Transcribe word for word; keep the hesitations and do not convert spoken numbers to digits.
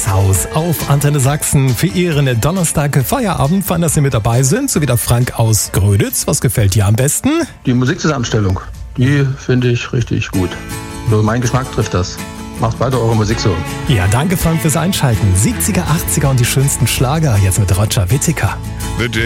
das Haus auf Antenne Sachsen für Ihren Donnerstag Feierabend. Fein, dass Sie mit dabei sind. So wie der Frank aus Gröditz. Was gefällt dir am besten? Die Musikzusammenstellung, die finde ich richtig gut. Nur mein Geschmack trifft das. Macht weiter eure Musik so. Ja, danke Frank fürs Einschalten. siebziger, achtziger und die schönsten Schlager. Jetzt mit Roger Whittaker.